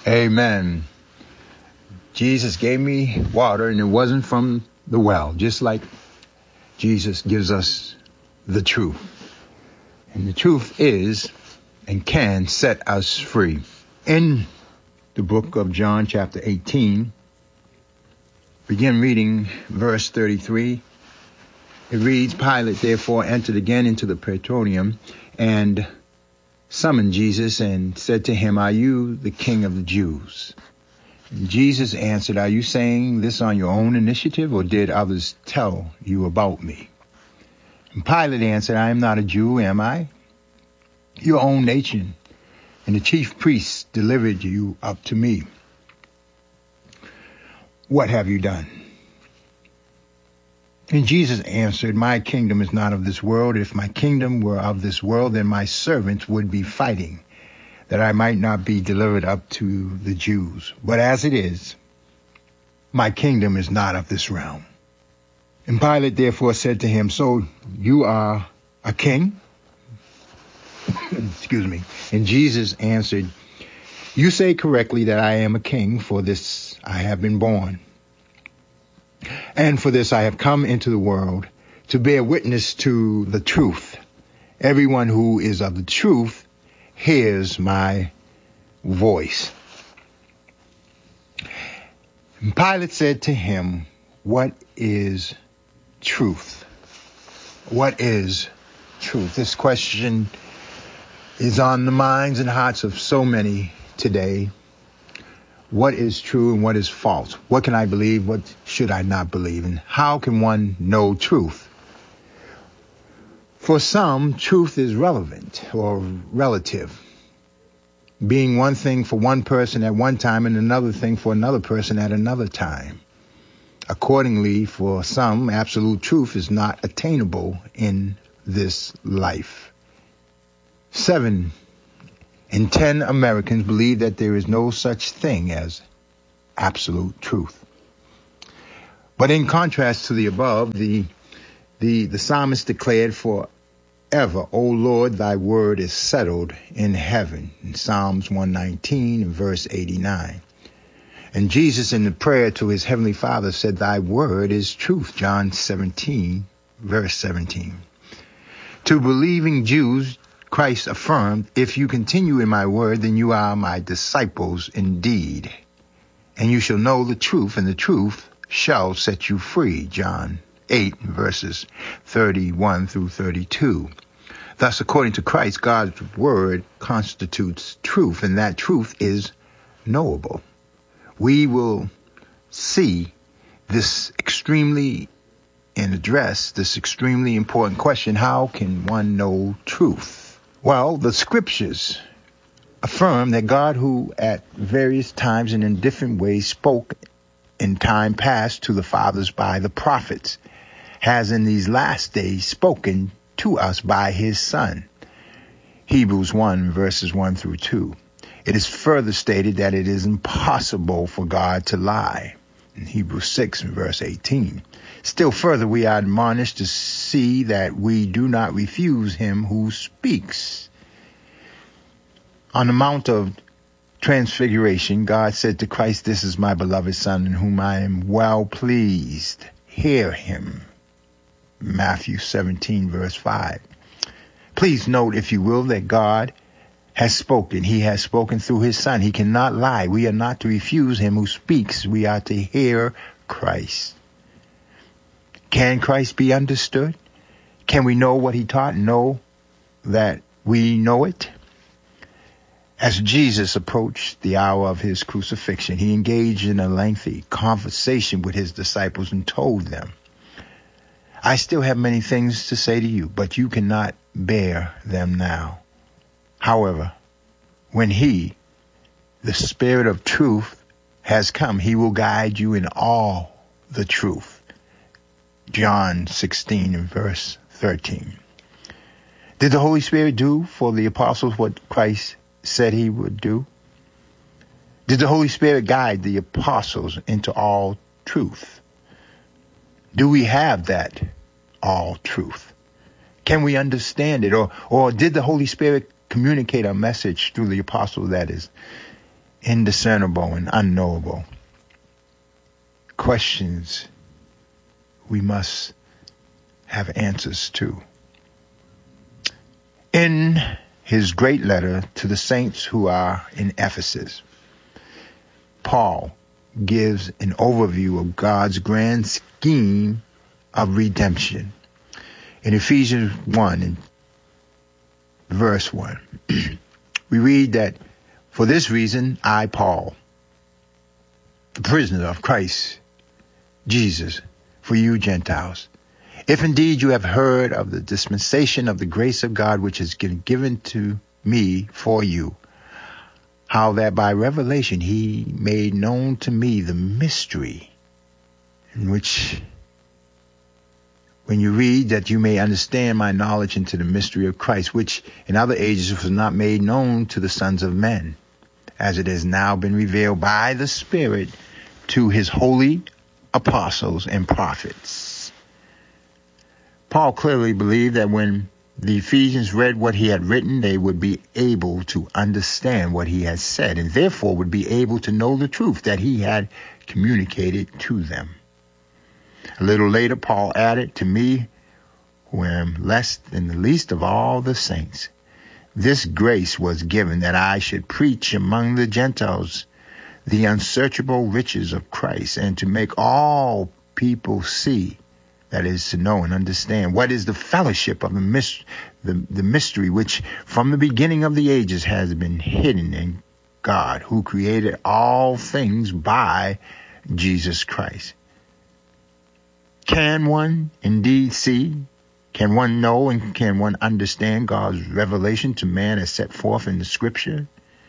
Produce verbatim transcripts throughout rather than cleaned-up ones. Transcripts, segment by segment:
Amen. Jesus gave me water and it wasn't from the well, just like Jesus gives us the truth. And the truth is and can set us free. In the book of John, chapter eighteen, begin reading verse thirty-three. It reads, Pilate therefore entered again into the praetorium and summoned Jesus and said to him, Are you the king of the Jews? And Jesus answered, Are you saying this on your own initiative, or did others tell you about me? And Pilate answered, I am not a Jew, am I? Your own nation and the chief priests delivered you up to me. What have you done? And Jesus answered, My kingdom is not of this world. If my kingdom were of this world, then my servants would be fighting, that I might not be delivered up to the Jews. But as it is, my kingdom is not of this realm. And Pilate therefore said to him, So you are a king? Excuse me. And Jesus answered, You say correctly that I am a king, for this I have been born. And for this I have come into the world, to bear witness to the truth. Everyone who is of the truth hears my voice. And Pilate said to him, What is truth? What is truth? This question is on the minds and hearts of so many today. What is true and what is false? What can I believe? What should I not believe? And how can one know truth? For some, truth is relevant or relative, being one thing for one person at one time and another thing for another person at another time. Accordingly, for some, absolute truth is not attainable in this life. Seven in ten Americans believe that there is no such thing as absolute truth. But in contrast to the above, the the, the psalmist declared, Forever, O Lord, thy word is settled in heaven. In Psalms one nineteen and verse eighty-nine. And Jesus in the prayer to his heavenly Father said, Thy word is truth. John seventeen, verse seventeen. To believing Jews, Christ affirmed, If you continue in my word, then you are my disciples indeed. And you shall know the truth, and the truth shall set you free. John eight, verses thirty-one through thirty-two. Thus, according to Christ, God's word constitutes truth, and that truth is knowable. We will see this extremely and address this extremely important question, how can one know truth? Well, the scriptures affirm that God, who at various times and in different ways spoke in time past to the fathers by the prophets, has in these last days spoken to us by his Son. Hebrews one, verses one through two. It is further stated that it is impossible for God to lie. In Hebrews six, verse eighteen. Still further, we are admonished to see that we do not refuse him who speaks. On the Mount of Transfiguration, God said to Christ, This is my beloved Son, in whom I am well pleased. Hear him. Matthew seventeen, verse five. Please note, if you will, that God has spoken. He has spoken through his Son. He cannot lie. We are not to refuse him who speaks. We are to hear Christ. Can Christ be understood? Can we know what he taught? Know that we know it? As Jesus approached the hour of his crucifixion, he engaged in a lengthy conversation with his disciples and told them, I still have many things to say to you, but you cannot bear them now. However, when he, the Spirit of truth, has come, he will guide you in all the truth. John sixteen and verse thirteen. Did the Holy Spirit do for the apostles what Christ said he would do? Did the Holy Spirit guide the apostles into all truth? Do we have that all truth? Can we understand it? Or, or did the Holy Spirit communicate a message through the apostle that is indiscernible and unknowable. Questions we must have answers to. In his great letter to the saints who are in Ephesus, Paul gives an overview of God's grand scheme of redemption. In Ephesians one, in verse one, we read that, "For this reason, I, Paul, the prisoner of Christ Jesus, for you Gentiles, if indeed you have heard of the dispensation of the grace of God which is given to me for you, how that by revelation he made known to me the mystery," in which, when you read that you may understand my knowledge into the mystery of Christ, which in other ages was not made known to the sons of men, as it has now been revealed by the Spirit to his holy apostles and prophets. Paul clearly believed that when the Ephesians read what he had written, they would be able to understand what he had said, and therefore would be able to know the truth that he had communicated to them. A little later, Paul added, "To me, who am less than the least of all the saints, this grace was given that I should preach among the Gentiles the unsearchable riches of Christ, and to make all people see," that is, to know and understand, "what is the fellowship of the, myst- the, the mystery which from the beginning of the ages has been hidden in God, who created all things by Jesus Christ." Can one indeed see? Can one know and can one understand God's revelation to man as set forth in the Scripture?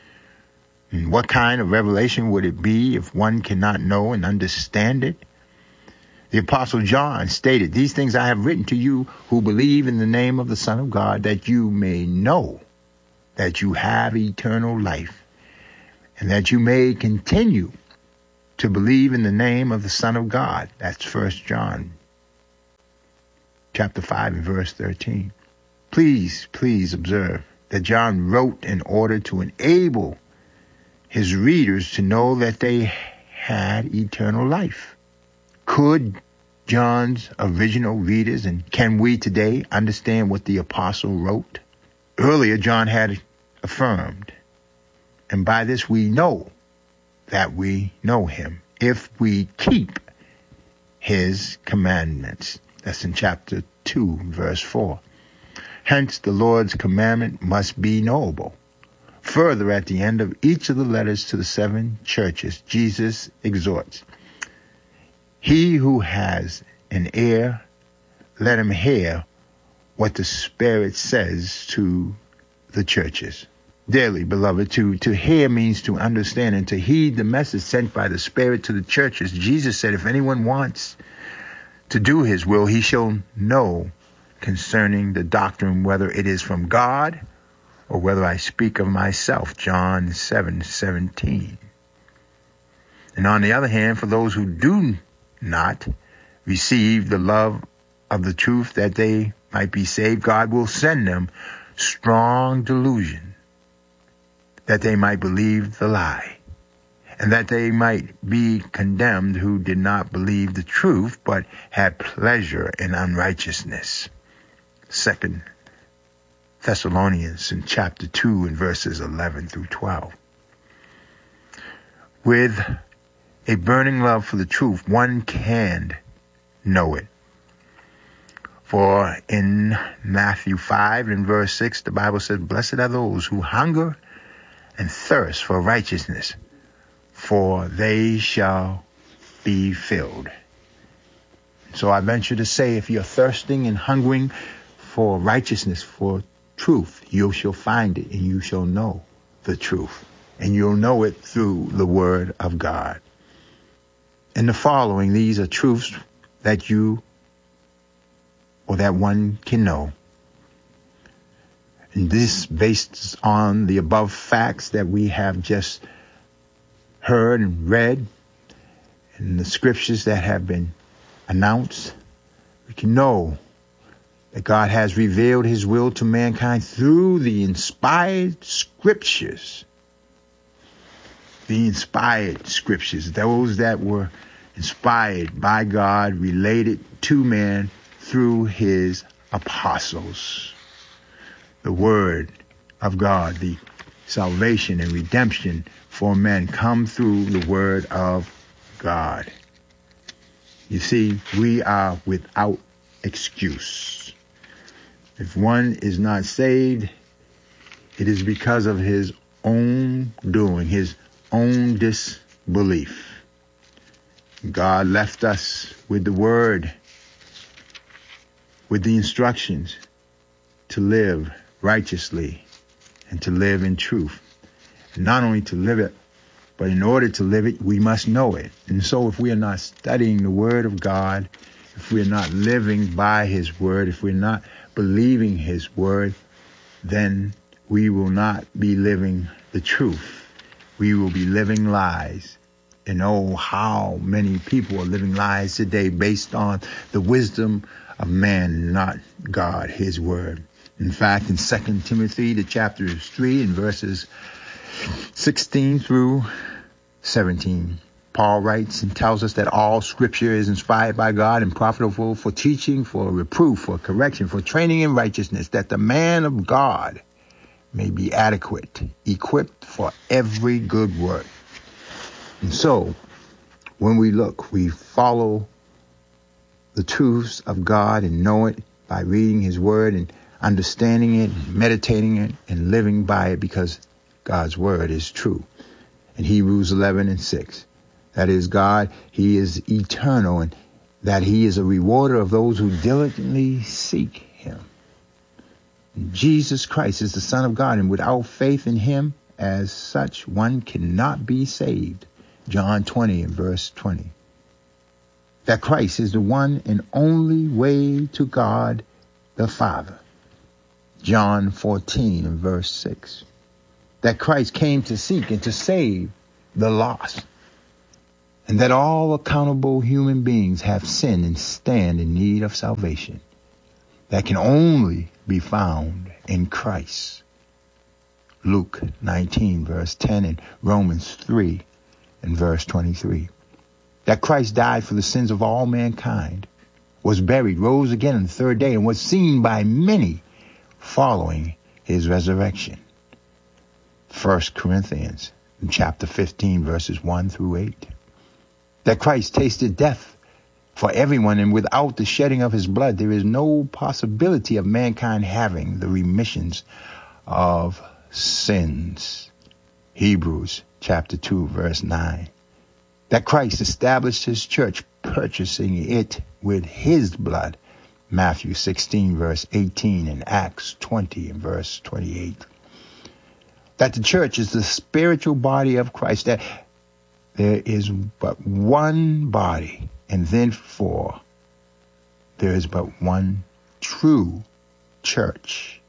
And what kind of revelation would it be if one cannot know and understand it? The Apostle John stated, "These things I have written to you who believe in the name of the Son of God, that you may know that you have eternal life, and that you may continue to believe in the name of the Son of God." That's First John chapter five and verse thirteen. Please, please observe that John wrote in order to enable his readers to know that they had eternal life. Could John's original readers, and can we today, understand what the apostle wrote? Earlier, John had affirmed, and by this we know that we know him, if we keep his commandments. That's in chapter two, verse four. Hence, the Lord's commandment must be knowable. Further, at the end of each of the letters to the seven churches, Jesus exhorts, "He who has an ear, let him hear what the Spirit says to the churches." Dearly beloved, to, to hear means to understand and to heed the message sent by the Spirit to the churches. Jesus said, "If anyone wants to do his will, he shall know concerning the doctrine whether it is from God or whether I speak of myself." John seven seventeen. And on the other hand, for those who do not receive the love of the truth that they might be saved, God will send them strong delusion that they might believe the lie, and that they might be condemned who did not believe the truth, but had pleasure in unrighteousness. Second Thessalonians in chapter two and verses eleven through twelve. With a burning love for the truth, one can know it. For in Matthew five and verse six, the Bible says, "Blessed are those who hunger and thirst for righteousness, for they shall be filled." So I venture to say, if you're thirsting and hungering for righteousness, for truth, you shall find it, and you shall know the truth, and you'll know it through the Word of God. In the following, these are truths that you or that one can know. And this based on the above facts that we have just heard and read, and the scriptures that have been announced, we can know that God has revealed his will to mankind through the inspired scriptures. the inspired scriptures, those that were inspired by God, related to man through his apostles. The word of God, the salvation and redemption for men come through the word of God. You see, we are without excuse. If one is not saved, it is because of his own doing, his own disbelief. God left us with the word, with the instructions to live righteously and to live in truth. And not only to live it, but in order to live it, we must know it. And so if we are not studying the word of God, if we're not living by his word, if we're not believing his word, then we will not be living the truth. We will be living lies. And oh, how many people are living lies today based on the wisdom of man, not God, his word. In fact, in Second Timothy, the chapter is three and verses sixteen through seventeen, Paul writes and tells us that all scripture is inspired by God and profitable for teaching, for reproof, for correction, for training in righteousness, that the man of God may be adequate, equipped for every good work. And so, when we look, we follow the truths of God and know it by reading his word and understanding it, meditating it, and living by it, because God's word is true. In Hebrews eleven and six, that is, God, he is eternal, and that he is a rewarder of those who diligently seek him. And Jesus Christ is the Son of God, and without faith in him as such, one cannot be saved. John twenty and verse twenty. That Christ is the one and only way to God the Father. John fourteen and verse six. That Christ came to seek and to save the lost. And that all accountable human beings have sinned and stand in need of salvation that can only be found in Christ. Luke nineteen verse ten and Romans three and verse twenty-three. That Christ died for the sins of all mankind, was buried, rose again on the third day, and was seen by many following his resurrection. First Corinthians chapter fifteen verses one through eight. That Christ tasted death for everyone, and without the shedding of his blood, there is no possibility of mankind having the remissions of sins. Hebrews chapter two verse nine. That Christ established his church, purchasing it with his blood. Matthew sixteen verse eighteen and Acts twenty and verse twenty-eight. That the church is the spiritual body of Christ, that there is but one body, and therefore there is but one true church.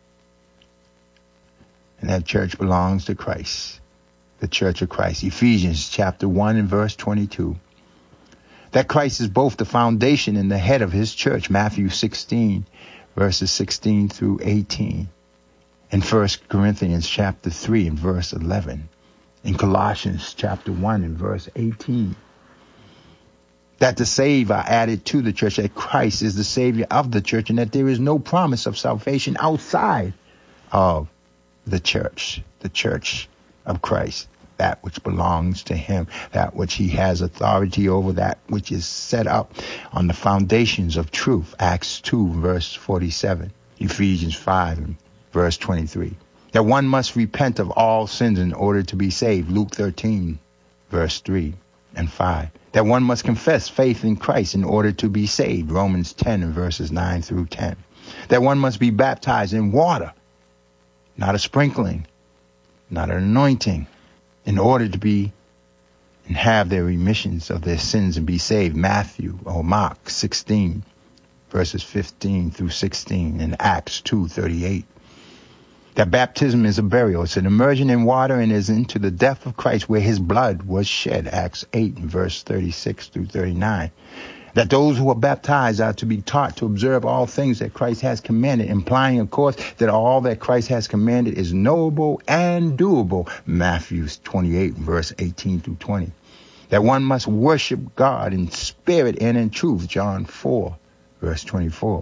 And that church belongs to Christ, the church of Christ. Ephesians chapter one and verse twenty-two. That Christ is both the foundation and the head of his church. Matthew sixteen verses sixteen through eighteen. In First Corinthians chapter three and verse eleven. In Colossians chapter one and verse eighteen. That the saved are added to the church, that Christ is the Savior of the church, and that there is no promise of salvation outside of the church, the church of Christ, that which belongs to him, that which he has authority over, that which is set up on the foundations of truth. Acts two verse forty-seven, Ephesians five and verse twenty-three. That one must repent of all sins in order to be saved. Luke thirteen verse three and five. That one must confess faith in Christ in order to be saved. Romans ten and verses nine through ten. That one must be baptized in water, not a sprinkling, not an anointing, in order to be and have their remissions of their sins and be saved. Matthew or Mark sixteen verses fifteen through sixteen and Acts two thirty-eight. That baptism is a burial. It's an immersion in water and is into the death of Christ where his blood was shed. Acts eight and verse thirty-six through thirty-nine. That those who are baptized are to be taught to observe all things that Christ has commanded, implying, of course, that all that Christ has commanded is knowable and doable. Matthew twenty-eight, verse eighteen through twenty. That one must worship God in spirit and in truth. John four, verse twenty-four.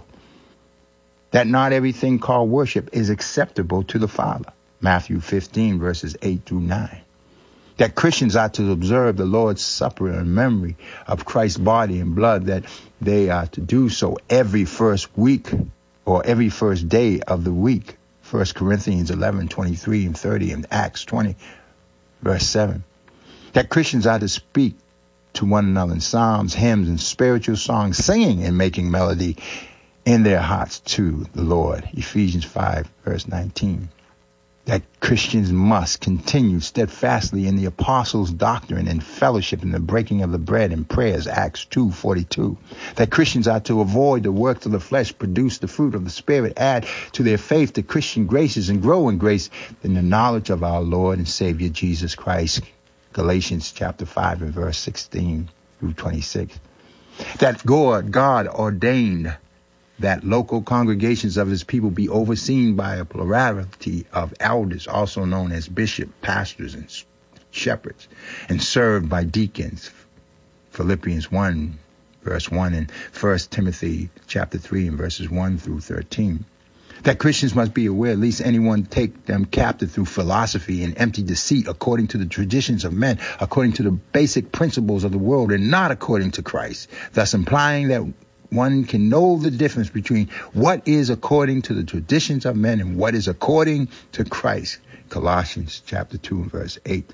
That not everything called worship is acceptable to the Father. Matthew fifteen, verses eight through nine. That Christians are to observe the Lord's Supper in memory of Christ's body and blood, that they are to do so every first week or every first day of the week. First Corinthians eleven, twenty-three and thirty, and Acts twenty, verse seven. That Christians are to speak to one another in psalms, hymns, and spiritual songs, singing and making melody in their hearts to the Lord. Ephesians five, verse nineteen. That Christians must continue steadfastly in the apostles' doctrine and fellowship in the breaking of the bread and prayers, Acts two forty-two. That Christians are to avoid the works of the flesh, produce the fruit of the Spirit, add to their faith the Christian graces, and grow in grace in the knowledge of our Lord and Savior Jesus Christ. Galatians chapter five and verse sixteen through twenty-six. That God, God ordained that local congregations of his people be overseen by a plurality of elders, also known as bishops, pastors, and shepherds, and served by deacons. Philippians one, verse one, and First Timothy chapter three, and verses one through thirteen. That Christians must be aware, lest anyone take them captive through philosophy and empty deceit, according to the traditions of men, according to the basic principles of the world, and not according to Christ, thus implying that one can know the difference between what is according to the traditions of men and what is according to Christ. Colossians chapter two and verse eight.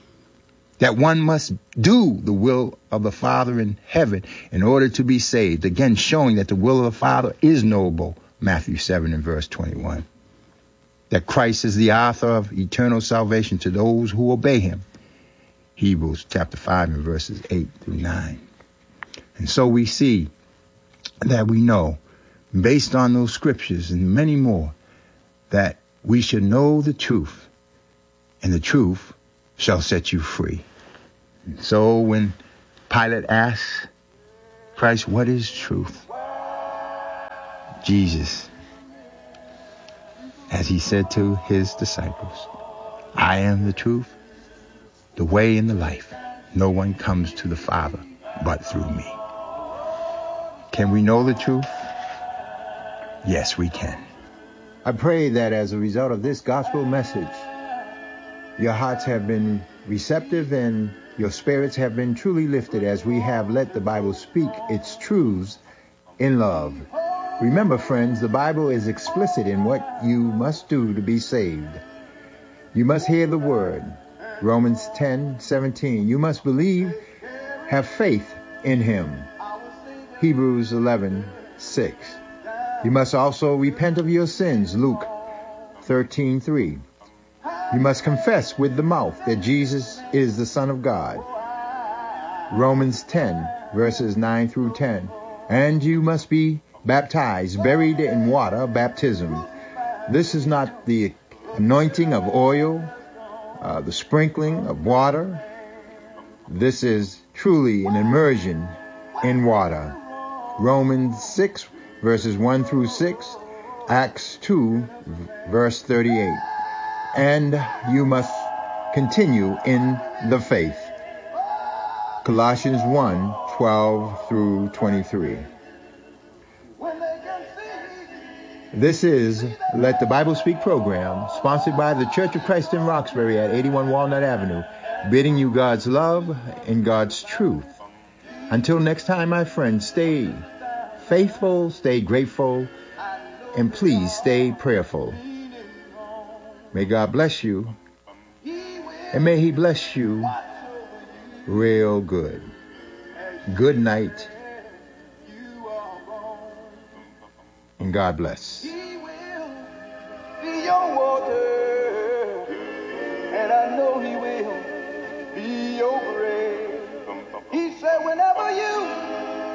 That one must do the will of the Father in heaven in order to be saved. Again, showing that the will of the Father is knowable. Matthew seven and verse twenty-one. That Christ is the author of eternal salvation to those who obey him. Hebrews chapter five and verses eight through nine. And so we see that we know, based on those scriptures and many more, that we should know the truth, and the truth shall set you free. And so when Pilate asks Christ, what is truth? Jesus, as he said to his disciples, I am the truth, the way, and the life. No one comes to the Father but through me. Can we know the truth? Yes, we can. I pray that as a result of this gospel message, your hearts have been receptive and your spirits have been truly lifted as we have let the Bible speak its truths in love. Remember, friends, the Bible is explicit in what you must do to be saved. You must hear the word. Romans ten seventeen. You must believe, have faith in him. Hebrews eleven six. You must also repent of your sins. Luke thirteen three. You must confess with the mouth that Jesus is the Son of God. Romans ten, verses nine through ten. And you must be baptized, buried in water, baptism. This is not the anointing of oil, uh, the sprinkling of water. This is truly an immersion in water. Romans six, verses one through six, Acts two, verse thirty-eight. And you must continue in the faith. Colossians one, twelve through twenty-three. This is Let the Bible Speak program, sponsored by the Church of Christ in Roxbury at eighty-one Walnut Avenue, bidding you God's love and God's truth. Until next time, my friends, stay faithful, stay grateful, and please stay prayerful. May God bless you, and may he bless you real good. Good night, and God bless. He will be your water, and I know he will be your bread. He said whenever you